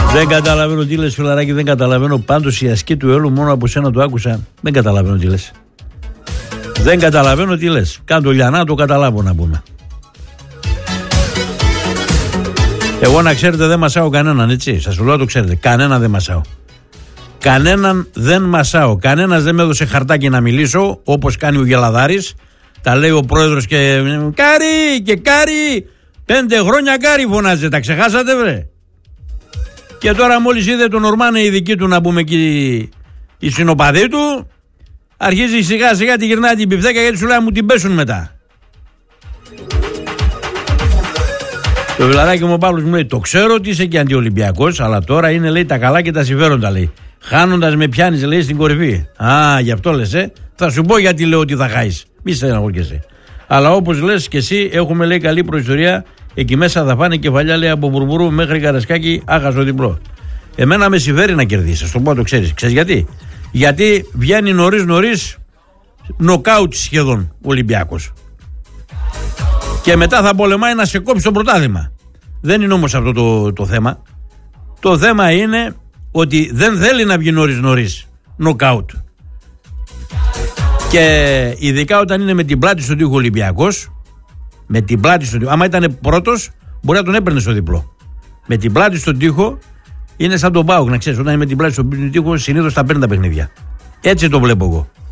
Δεν καταλαβαίνω τι λες, φιλαράκι, δεν καταλαβαίνω. Πάντως η ασκή του Ελού μόνο από σένα το άκουσα. Δεν καταλαβαίνω τι λες. Δεν καταλαβαίνω τι λες. Κάντο Λιανά, το καταλάβω να πούμε. Εγώ να ξέρετε δεν μασάω κανέναν, έτσι. Σας το λέω, το ξέρετε. Κανέναν δεν μασάω. Κανέναν δεν μασάω. Κανένας δεν με έδωσε χαρτάκι να μιλήσω, όπως κάνει ο Γελαδάρης. Τα λέει ο πρόεδρος και Κάρι και Κάρι. 5 χρόνια Κάρι φωνάζε. Τα ξεχάσατε, βρε. Και τώρα μόλις είδε τον Ορμάνε η δική του, να πούμε, εκεί η συνοπαδή του, αρχίζει σιγά σιγά τη γυρνάει την πιφτέκα, γιατί σου λέει μου την πέσουν μετά. Το φιλαράκι μου ο Παύλος μου λέει: το ξέρω ότι είσαι και αντιολυμπιακός, αλλά τώρα είναι, λέει, τα καλά και τα συμφέροντα, λέει. Χάνοντας με πιάνεις, λέει, στην κορυφή. Α, γι' αυτό λες, Θα σου πω γιατί λέω ότι θα χάσεις. Μη στεναχωριέσαι. Αλλά όπως λες και εσύ, έχουμε, λέει, καλή προϊστορία. Εκεί μέσα θα φάνε κεφαλιά, λέει, από Μπουρμπουρού μέχρι Καρασκάκι, άχαστο διπλό. Εμένα με συμφέρει να κερδίσει, α το πω, το ξέρεις. Ξέρεις γιατί? Γιατί βγαίνει νωρίς, νοκάουτ σχεδόν ο Ολυμπιακός. Και μετά θα πολεμάει να σε κόψει το πρωτάθλημα. Δεν είναι όμως αυτό το θέμα. Το θέμα είναι ότι δεν θέλει να βγει νωρίς νοκάουτ. Και ειδικά όταν είναι με την πλάτη στον τοίχο Ολυμπιακός. Με την πλάτη στον τοίχο. Άμα ήταν πρώτος, μπορεί να τον έπαιρνε στο διπλό. Με την πλάτη στον τοίχο είναι σαν τον ΠΑΟΚ, να ξέρεις. Όταν είναι με την πλάτη στον τοίχο, συνήθως τα παίρνει τα παιχνίδια. Έτσι το βλέπω εγώ.